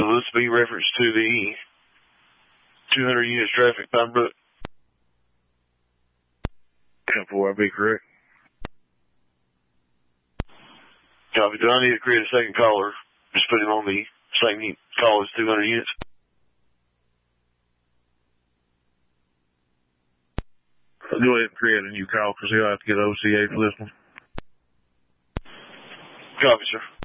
will this be reference to the 200 units traffic, Pine Brook? Before I be correct. Copy. Do I need to create a second caller? Just put him on the same call as 200 units. Go ahead and create a new call because he'll have to get OCA for this one. Copy, sir.